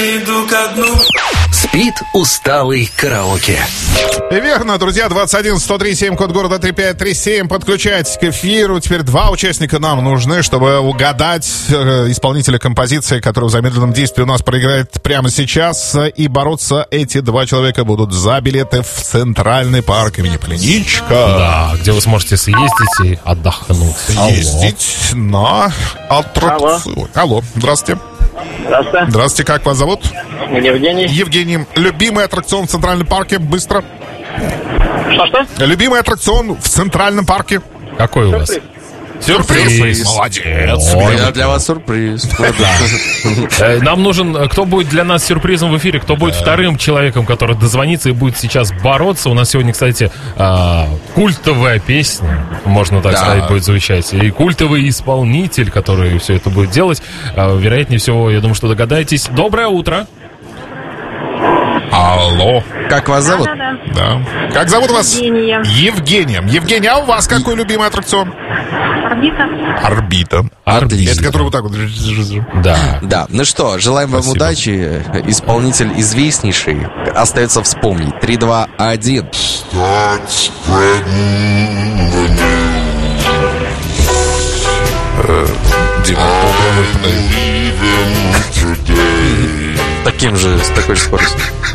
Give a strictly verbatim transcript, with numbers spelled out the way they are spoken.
Иду ко дну. Спит усталый караоке. Верно, друзья, двадцать один сто три семь, код города три пять три семь. Подключайтесь к эфиру. Теперь два участника нам нужны, чтобы угадать э, исполнителя композиции, который в замедленном действии у нас проиграет прямо сейчас. И бороться эти два человека будут за билеты в Центральный парк имени Полиничка. Да, где вы сможете съездить и отдохнуть. Ездить на аттракцион. Алло. Алло, здравствуйте. Здравствуйте. Здравствуйте, как вас зовут? Евгений. Евгений, любимый аттракцион в Центральном парке, быстро. Что-что? Любимый аттракцион в Центральном парке. Какой у вас? Сюрприз. Сюрприз. Молодец. У меня для вас сюрприз. Э, Нам нужен, кто будет для нас сюрпризом в эфире, кто будет вторым человеком, который дозвонится и будет сейчас бороться. У нас сегодня, кстати, а, культовая песня, можно так Да. сказать, будет звучать. И культовый исполнитель, который все это будет делать. А, вероятнее всего, я думаю, что догадаетесь. Доброе утро. Алло. Как вас зовут? Да. Как зовут вас? Евгения. Евгения. Евгения, а у вас какой любимый аттракцион? Орбита. Орбита. Отлично. Это который вот так вот. Да. Да, ну что, желаем вам Спасибо. удачи. Исполнитель известнейший. Остается вспомнить. три, два, один. Дима, попробуй. Таким же, с такой же скоростью.